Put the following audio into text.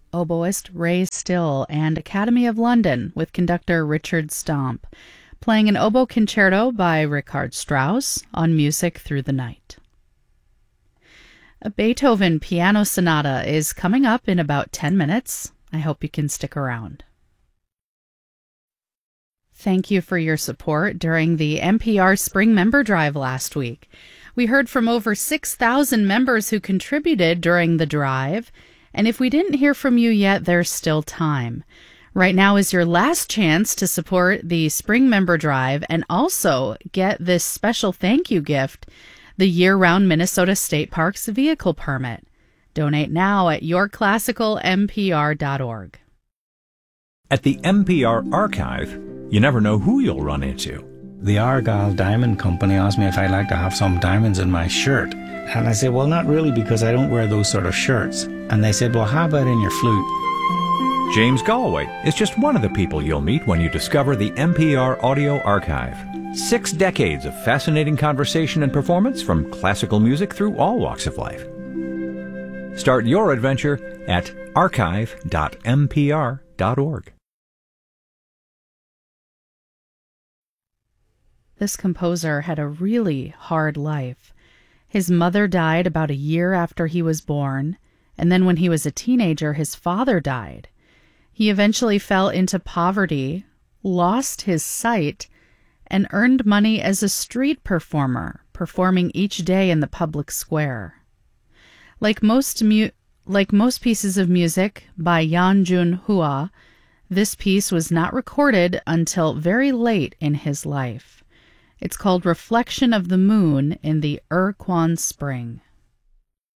oboist Ray Still, and Academy of London with conductor Richard Stomp, playing an oboe concerto by Richard Strauss on Music Through the Night. A Beethoven piano sonata is coming up in about 10 minutes. I hope you can stick around. Thank you for your support during the NPR Spring Member Drive last week. We heard from over 6,000 members who contributed during the drive, and if we didn't hear from you yet, there's still time. Right now is your last chance to support the Spring Member Drive and also get this special thank you gift, the year-round Minnesota State Parks vehicle permit. Donate now at yourclassicalnpr.org. At the NPR Archive, you never know who you'll run into. The Argyle Diamond Company asked me if I'd like to have some diamonds in my shirt. And I said, well, not really, because I don't wear those sort of shirts. And they said, well, how about in your flute? James Galway is just one of the people you'll meet when you discover the NPR Audio Archive. 6 decades of fascinating conversation and performance from classical music through all walks of life. Start your adventure at archive.npr.org. This composer had a really hard life. His mother died about a year after he was born, and then when he was a teenager, his father died. He eventually fell into poverty, lost his sight, and earned money as a street performer, performing each day in the public square. Like most pieces of music by Yan Jun Hua, this piece was not recorded until very late in his life. It's called Reflection of the Moon in the Kwan Spring.